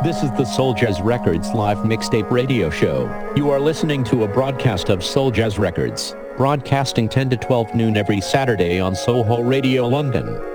This is the Soul Jazz Records live mixtape radio show. You are listening to a broadcast of Soul Jazz Records, broadcasting 10 to 12 noon every Saturday on Soho Radio London.